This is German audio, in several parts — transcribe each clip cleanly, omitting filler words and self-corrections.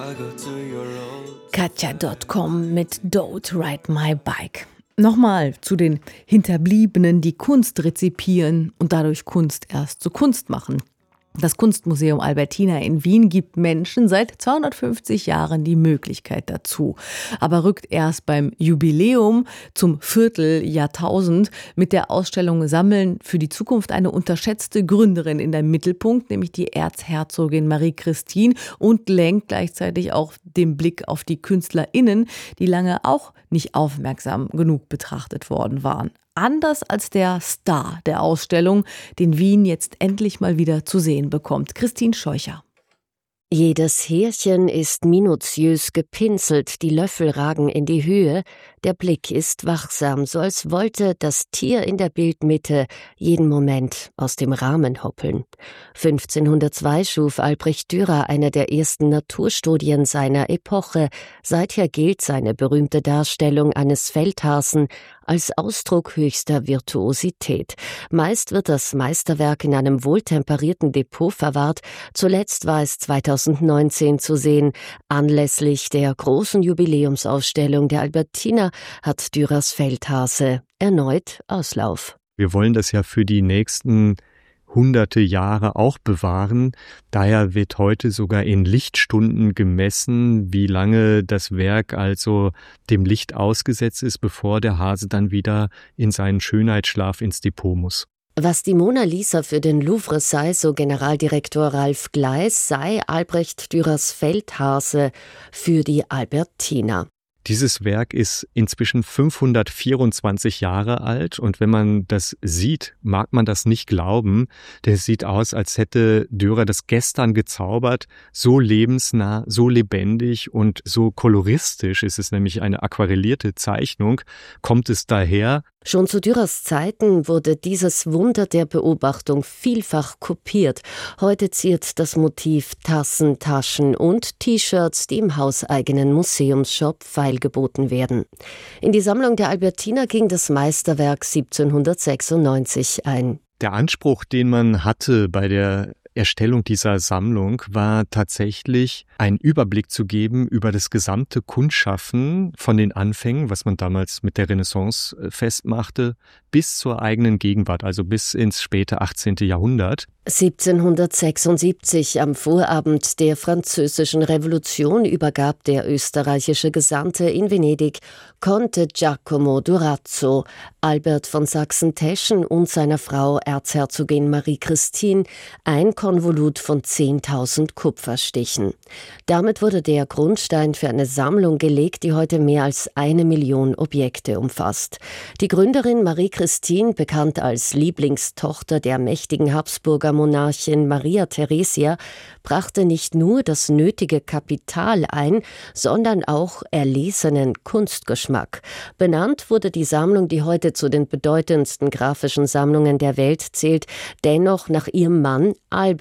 Katja.com mit Don't Ride My Bike. Nochmal zu den Hinterbliebenen, die Kunst rezipieren und dadurch Kunst erst zu Kunst machen. Das Kunstmuseum Albertina in Wien gibt Menschen seit 250 Jahren die Möglichkeit dazu, aber rückt erst beim Jubiläum zum Vierteljahrtausend mit der Ausstellung Sammeln für die Zukunft eine unterschätzte Gründerin in den Mittelpunkt, nämlich die Erzherzogin Marie-Christine, und lenkt gleichzeitig auch den Blick auf die KünstlerInnen, die lange auch nicht aufmerksam genug betrachtet worden waren. Anders als der Star der Ausstellung, den Wien jetzt endlich mal wieder zu sehen bekommt. Christine Scheucher. Jedes Härchen ist minutiös gepinselt, die Löffel ragen in die Höhe, der Blick ist wachsam, so als wollte das Tier in der Bildmitte jeden Moment aus dem Rahmen hoppeln. 1502 schuf Albrecht Dürer eine der ersten Naturstudien seiner Epoche. Seither gilt seine berühmte Darstellung eines Feldhasen als Ausdruck höchster Virtuosität. Meist wird das Meisterwerk in einem wohltemperierten Depot verwahrt. Zuletzt war es 2019 zu sehen. Anlässlich der großen Jubiläumsausstellung der Albertina hat Dürers Feldhase erneut Auslauf. Wir wollen das ja für die nächsten hunderte Jahre auch bewahren. Daher wird heute sogar in Lichtstunden gemessen, wie lange das Werk also dem Licht ausgesetzt ist, bevor der Hase dann wieder in seinen Schönheitsschlaf ins Depot muss. Was die Mona Lisa für den Louvre sei, so Generaldirektor Ralf Gleis, sei Albrecht Dürers Feldhase für die Albertina. Dieses Werk ist inzwischen 524 Jahre alt und wenn man das sieht, mag man das nicht glauben, denn es sieht aus, als hätte Dürer das gestern gezaubert. So lebensnah, so lebendig und so koloristisch, ist es nämlich eine aquarellierte Zeichnung, kommt es daher. Schon zu Dürers Zeiten wurde dieses Wunder der Beobachtung vielfach kopiert. Heute ziert das Motiv Tassen, Taschen und T-Shirts, die im hauseigenen Museumsshop feilgeboten werden. In die Sammlung der Albertina ging das Meisterwerk 1796 ein. Der Anspruch, den man hatte bei der Erstellung dieser Sammlung, war tatsächlich einen Überblick zu geben über das gesamte Kunstschaffen von den Anfängen, was man damals mit der Renaissance festmachte, bis zur eigenen Gegenwart, also bis ins späte 18. Jahrhundert. 1776, am Vorabend der Französischen Revolution, übergab der österreichische Gesandte in Venedig Conte Giacomo Durazzo Albert von Sachsen-Teschen und seiner Frau Erzherzogin Marie-Christine ein Konvolut von 10.000 Kupferstichen. Damit wurde der Grundstein für eine Sammlung gelegt, die heute mehr als 1 Million Objekte umfasst. Die Gründerin Marie-Christine, bekannt als Lieblingstochter der mächtigen Habsburger Monarchin Maria Theresia, brachte nicht nur das nötige Kapital ein, sondern auch erlesenen Kunstgeschmack. Benannt wurde die Sammlung, die heute zu den bedeutendsten grafischen Sammlungen der Welt zählt, dennoch nach ihrem Mann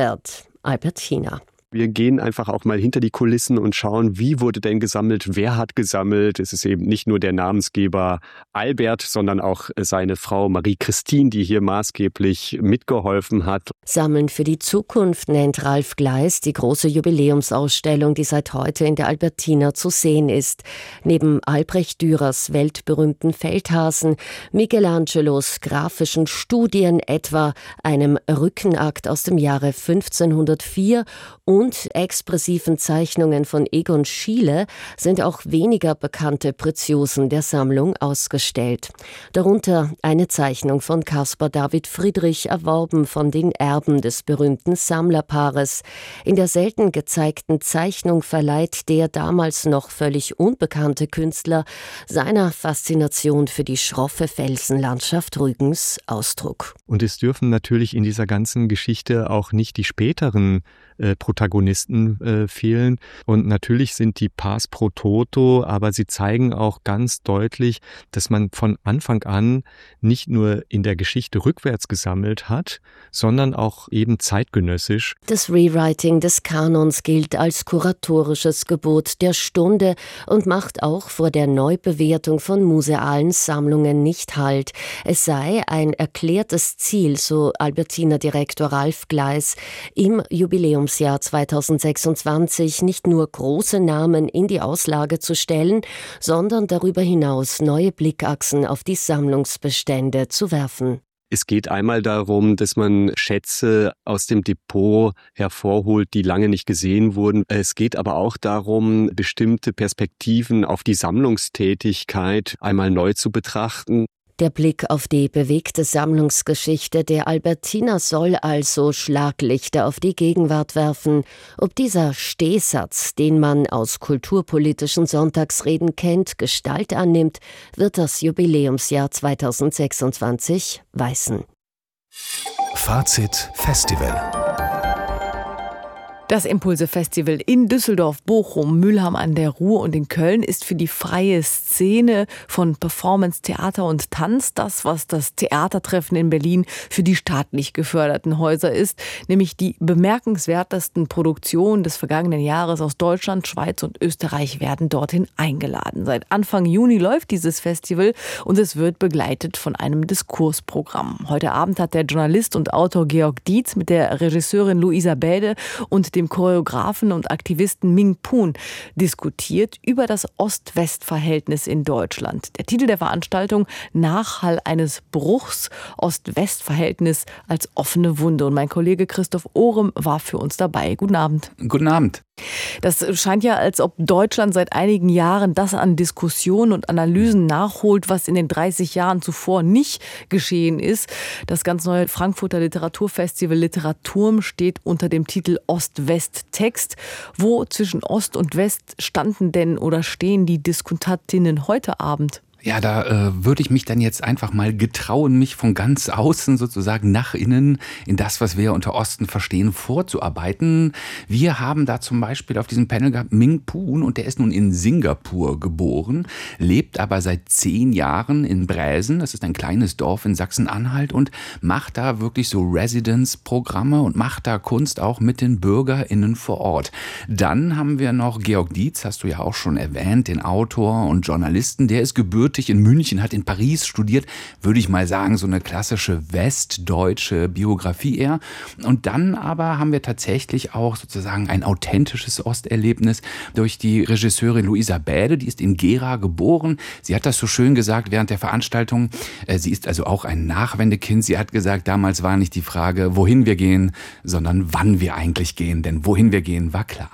Albertina. Wir gehen einfach auch mal hinter die Kulissen und schauen, wie wurde denn gesammelt, wer hat gesammelt. Es ist eben nicht nur der Namensgeber Albert, sondern auch seine Frau Marie-Christine, die hier maßgeblich mitgeholfen hat. Sammeln für die Zukunft nennt Ralf Gleis die große Jubiläumsausstellung, die seit heute in der Albertina zu sehen ist. Neben Albrecht Dürers weltberühmten Feldhasen, Michelangelos grafischen Studien, etwa einem Rückenakt aus dem Jahre 1504 und expressiven Zeichnungen von Egon Schiele sind auch weniger bekannte Preziosen der Sammlung ausgestellt. Darunter eine Zeichnung von Caspar David Friedrich, erworben von den Erben des berühmten Sammlerpaares. In der selten gezeigten Zeichnung verleiht der damals noch völlig unbekannte Künstler seiner Faszination für die schroffe Felsenlandschaft Rügens Ausdruck. Und es dürfen natürlich in dieser ganzen Geschichte auch nicht die späteren Protagonisten fehlen. Und natürlich sind die Pars pro Toto, aber sie zeigen auch ganz deutlich, dass man von Anfang an nicht nur in der Geschichte rückwärts gesammelt hat, sondern auch eben zeitgenössisch. Das Rewriting des Kanons gilt als kuratorisches Gebot der Stunde und macht auch vor der Neubewertung von musealen Sammlungen nicht Halt. Es sei ein erklärtes Ziel, so Albertina-Direktor Ralf Gleis, im Jubiläum Jubiläumsjahr 2026 nicht nur große Namen in die Auslage zu stellen, sondern darüber hinaus neue Blickachsen auf die Sammlungsbestände zu werfen. Es geht einmal darum, dass man Schätze aus dem Depot hervorholt, die lange nicht gesehen wurden. Es geht aber auch darum, bestimmte Perspektiven auf die Sammlungstätigkeit einmal neu zu betrachten. Der Blick auf die bewegte Sammlungsgeschichte der Albertiner soll also Schlaglichter auf die Gegenwart werfen. Ob dieser Stehsatz, den man aus kulturpolitischen Sonntagsreden kennt, Gestalt annimmt, wird das Jubiläumsjahr 2026 weisen. Fazit Festival. Das Impulse-Festival in Düsseldorf, Bochum, Mülheim an der Ruhr und in Köln ist für die freie Szene von Performance, Theater und Tanz das, was das Theatertreffen in Berlin für die staatlich geförderten Häuser ist, nämlich die bemerkenswertesten Produktionen des vergangenen Jahres aus Deutschland, Schweiz und Österreich werden dorthin eingeladen. Seit Anfang Juni läuft dieses Festival und es wird begleitet von einem Diskursprogramm. Heute Abend hat der Journalist und Autor Georg Dietz mit der Regisseurin Luisa Bäde und dem Choreografen und Aktivisten Ming Poon diskutiert über das Ost-West-Verhältnis in Deutschland. Der Titel der Veranstaltung: Nachhall eines Bruchs, Ost-West-Verhältnis als offene Wunde. Und mein Kollege Christoph Ohrem war für uns dabei. Guten Abend. Guten Abend. Das scheint ja, als ob Deutschland seit einigen Jahren das an Diskussionen und Analysen nachholt, was in den 30 Jahren zuvor nicht geschehen ist. Das ganz neue Frankfurter Literaturfestival Literaturm steht unter dem Titel Ost-West-Text. Wo zwischen Ost und West standen denn oder stehen die Diskutantinnen heute Abend? Ja, da würde ich mich dann jetzt einfach mal getrauen, mich von ganz außen sozusagen nach innen in das, was wir unter Osten verstehen, vorzuarbeiten. Wir haben da zum Beispiel auf diesem Panel gehabt Ming Poon, und der ist nun in Singapur geboren, lebt aber seit 10 Jahren in Bräsen, das ist ein kleines Dorf in Sachsen-Anhalt, und macht da wirklich so Residence-Programme und macht da Kunst auch mit den BürgerInnen vor Ort. Dann haben wir noch Georg Dietz, hast du ja auch schon erwähnt, den Autor und Journalisten, der ist gebürtig in München, hat in Paris studiert, würde ich mal sagen, so eine klassische westdeutsche Biografie eher. Und dann aber haben wir tatsächlich auch sozusagen ein authentisches Osterlebnis durch die Regisseurin Luisa Bäde, die ist in Gera geboren. Sie hat das so schön gesagt während der Veranstaltung. Sie ist also auch ein Nachwendekind. Sie hat gesagt, damals war nicht die Frage, wohin wir gehen, sondern wann wir eigentlich gehen. Denn wohin wir gehen, war klar.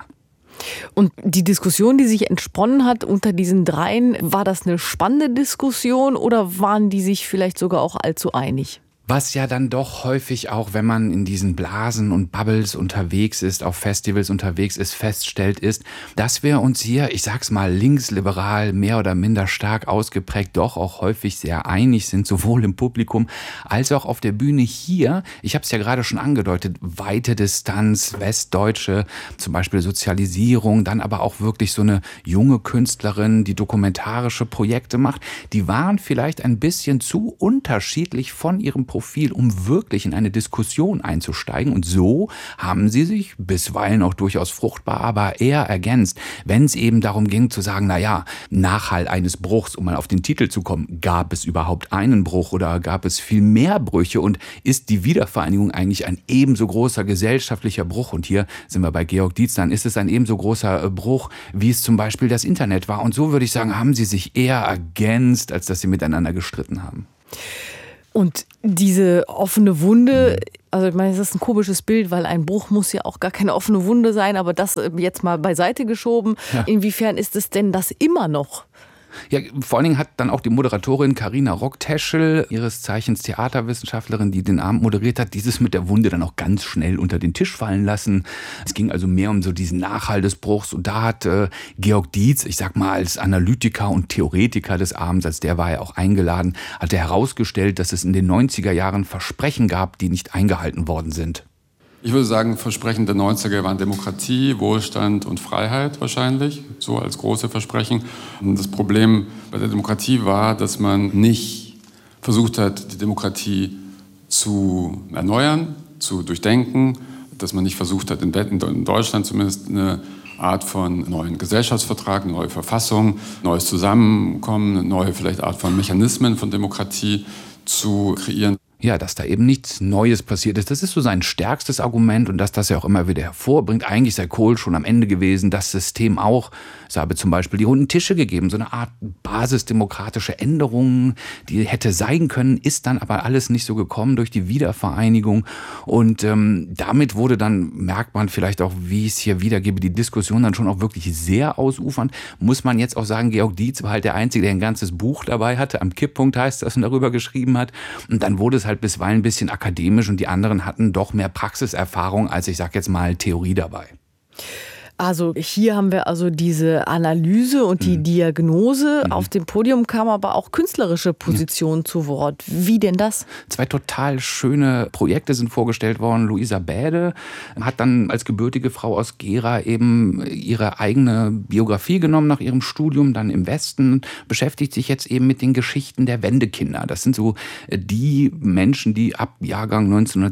Und die Diskussion, die sich entsponnen hat unter diesen dreien, war das eine spannende Diskussion oder waren die sich vielleicht sogar auch allzu einig? Was ja dann doch häufig auch, wenn man in diesen Blasen und Bubbles unterwegs ist, auf Festivals unterwegs ist, feststellt, ist, dass wir uns hier, ich sag's mal, linksliberal, mehr oder minder stark ausgeprägt, doch auch häufig sehr einig sind, sowohl im Publikum als auch auf der Bühne hier. Ich habe es ja gerade schon angedeutet, weite Distanz, Westdeutsche, zum Beispiel Sozialisierung, dann aber auch wirklich so eine junge Künstlerin, die dokumentarische Projekte macht. Die waren vielleicht ein bisschen zu unterschiedlich von ihrem Profil, um wirklich in eine Diskussion einzusteigen. Und so haben sie sich bisweilen auch durchaus fruchtbar, aber eher ergänzt, wenn es eben darum ging zu sagen, naja, Nachhall eines Bruchs, um mal auf den Titel zu kommen, gab es überhaupt einen Bruch oder gab es viel mehr Brüche und ist die Wiedervereinigung eigentlich ein ebenso großer gesellschaftlicher Bruch? Und hier sind wir bei Georg Dietz, dann ist es ein ebenso großer Bruch, wie es zum Beispiel das Internet war. Und so würde ich sagen, haben sie sich eher ergänzt, als dass sie miteinander gestritten haben. Und diese offene Wunde, also ich meine, das ist ein komisches Bild, weil ein Bruch muss ja auch gar keine offene Wunde sein, aber das jetzt mal beiseite geschoben. Ja. Inwiefern ist es denn das immer noch? Ja, vor allen Dingen hat dann auch die Moderatorin Carina Rockteschel, ihres Zeichens Theaterwissenschaftlerin, die den Abend moderiert hat, dieses mit der Wunde dann auch ganz schnell unter den Tisch fallen lassen. Es ging also mehr um so diesen Nachhall des Bruchs. Und da hat Georg Dietz, ich sag mal als Analytiker und Theoretiker des Abends, als der war er auch eingeladen, hat er herausgestellt, dass es in den 90er Jahren Versprechen gab, die nicht eingehalten worden sind. Ich würde sagen, Versprechen der 90er waren Demokratie, Wohlstand und Freiheit wahrscheinlich, so als große Versprechen. Und das Problem bei der Demokratie war, dass man nicht versucht hat, die Demokratie zu erneuern, zu durchdenken, dass man nicht versucht hat, in Deutschland zumindest eine Art von neuen Gesellschaftsvertrag, eine neue Verfassung, neues Zusammenkommen, eine neue vielleicht Art von Mechanismen von Demokratie zu kreieren. ja, dass da eben nichts Neues passiert ist. Das ist so sein stärkstes Argument und das er auch immer wieder hervorbringt. Eigentlich sei Kohl schon am Ende gewesen, das System auch. Es habe zum Beispiel die runden Tische gegeben, so eine Art basisdemokratische Änderung, die hätte sein können, ist dann aber alles nicht so gekommen durch die Wiedervereinigung. Und damit wurde dann, merkt man vielleicht auch, wie ich es hier wiedergebe, die Diskussion dann schon auch wirklich sehr ausufernd. Muss man jetzt auch sagen, Georg Dietz war halt der Einzige, der ein ganzes Buch dabei hatte. Am Kipppunkt heißt das und darüber geschrieben hat. Und dann wurde es halt bisweilen ein bisschen akademisch und die anderen hatten doch mehr Praxiserfahrung als, ich sag jetzt mal, Theorie dabei. Also hier haben wir also diese Analyse und die Diagnose. Auf dem Podium kam aber auch künstlerische Positionen zu Wort. Wie denn das? 2 total schöne Projekte sind vorgestellt worden. Luisa Bäde hat dann als gebürtige Frau aus Gera eben ihre eigene Biografie genommen nach ihrem Studium, dann im Westen, beschäftigt sich jetzt eben mit den Geschichten der Wendekinder. Das sind so die Menschen, die ab Jahrgang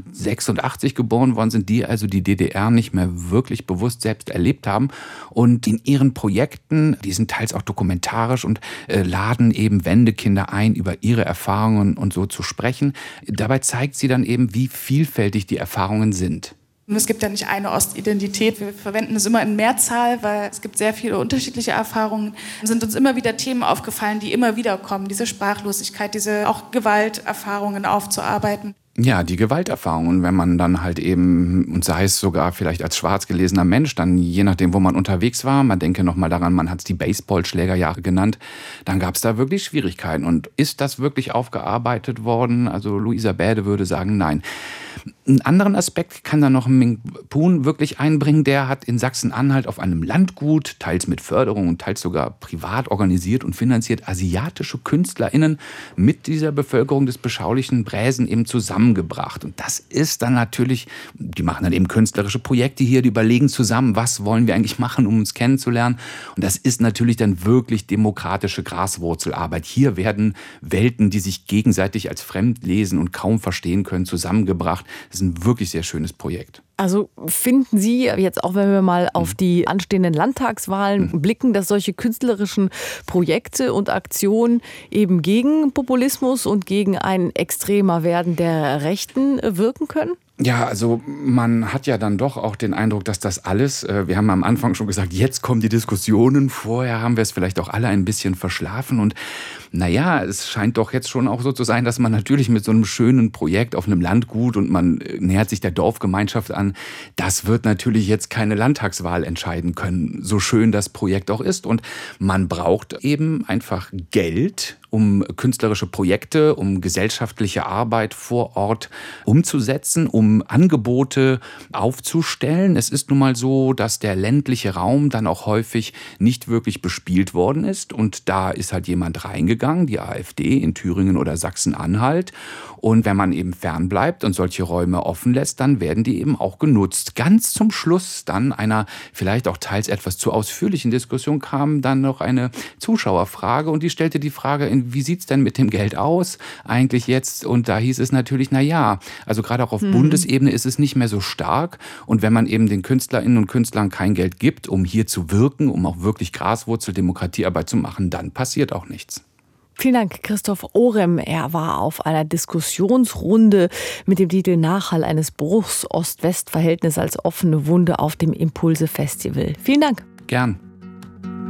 1986 geboren worden sind, die also die DDR nicht mehr wirklich bewusst selbst erlebt haben und in ihren Projekten, die sind teils auch dokumentarisch und laden eben Wendekinder ein, über ihre Erfahrungen und so zu sprechen. Dabei zeigt sie dann eben, wie vielfältig die Erfahrungen sind. Es gibt ja nicht eine Ostidentität. Wir verwenden es immer in Mehrzahl, weil es gibt sehr viele unterschiedliche Erfahrungen. Es sind uns immer wieder Themen aufgefallen, die immer wieder kommen. Diese Sprachlosigkeit, diese auch Gewalterfahrungen aufzuarbeiten. Ja, die Gewalterfahrungen, wenn man dann halt eben, und sei es sogar vielleicht als schwarz gelesener Mensch, dann je nachdem, wo man unterwegs war, man denke nochmal daran, man hat es die Baseballschlägerjahre genannt, dann gab es da wirklich Schwierigkeiten. Und ist das wirklich aufgearbeitet worden? Also Luisa Bäde würde sagen, nein. Einen anderen Aspekt kann da noch Ming Poon wirklich einbringen. Der hat in Sachsen-Anhalt auf einem Landgut, teils mit Förderung und teils sogar privat organisiert und finanziert, asiatische KünstlerInnen mit dieser Bevölkerung des beschaulichen Bräsen eben zusammengebracht. Und das ist dann natürlich, die machen dann eben künstlerische Projekte hier, die überlegen zusammen, was wollen wir eigentlich machen, um uns kennenzulernen. Und das ist natürlich dann wirklich demokratische Graswurzelarbeit. Hier werden Welten, die sich gegenseitig als fremd lesen und kaum verstehen können, zusammengebracht. Das ist ein wirklich sehr schönes Projekt. Also finden Sie jetzt auch, wenn wir mal auf die anstehenden Landtagswahlen blicken, dass solche künstlerischen Projekte und Aktionen eben gegen Populismus und gegen ein extremer Werden der Rechten wirken können? Ja, also man hat ja dann doch auch den Eindruck, dass das alles, wir haben am Anfang schon gesagt, jetzt kommen die Diskussionen, vorher haben wir es vielleicht auch alle ein bisschen verschlafen und naja, es scheint doch jetzt schon auch so zu sein, dass man natürlich mit so einem schönen Projekt auf einem Landgut und man nähert sich der Dorfgemeinschaft an, das wird natürlich jetzt keine Landtagswahl entscheiden können, so schön das Projekt auch ist und man braucht eben einfach Geld, um künstlerische Projekte, um gesellschaftliche Arbeit vor Ort umzusetzen, um Angebote aufzustellen. Es ist nun mal so, dass der ländliche Raum dann auch häufig nicht wirklich bespielt worden ist. Und da ist halt jemand reingegangen, die AfD in Thüringen oder Sachsen-Anhalt. Und wenn man eben fernbleibt und solche Räume offen lässt, dann werden die eben auch genutzt. Ganz zum Schluss dann einer vielleicht auch teils etwas zu ausführlichen Diskussion kam dann noch eine Zuschauerfrage und die stellte die Frage, wie sieht's denn mit dem Geld aus eigentlich jetzt? Und da hieß es natürlich, na ja, also gerade auch auf Bundesebene ist es nicht mehr so stark. Und wenn man eben den KünstlerInnen und Künstlern kein Geld gibt, um hier zu wirken, um auch wirklich Graswurzel-Demokratiearbeit zu machen, dann passiert auch nichts. Vielen Dank, Christoph Orem. Er war auf einer Diskussionsrunde mit dem Titel Nachhall eines Bruchs, Ost-West-Verhältnis als offene Wunde auf dem Impulse-Festival. Vielen Dank. Gern.